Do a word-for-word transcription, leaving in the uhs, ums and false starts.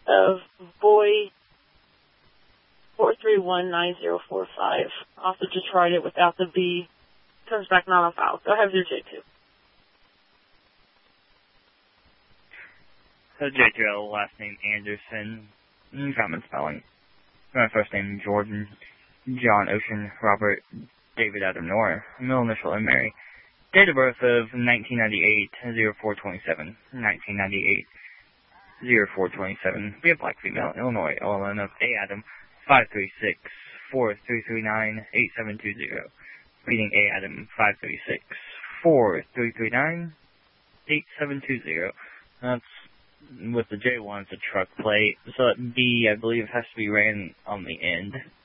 of Boy four three one nine zero four five. Also just write it without the B. Comes back not on file. Go ahead with your J two. So J two L, last name Anderson, common spelling. My first name Jordan, John Ocean, Robert, David Adam Nora, middle initial and Mary. Date of birth of nineteen ninety-eight, oh four twenty-seven, nineteen ninety-eight, oh four twenty-seven. Be a black female, Illinois, O L N of A Adam, five three six, four three three nine, eight seven two zero. Reading A Adam, five three six, four three three nine, eight seven two zero. That's with the J one, it's a truck plate. So that B, I believe, has to be ran on the end.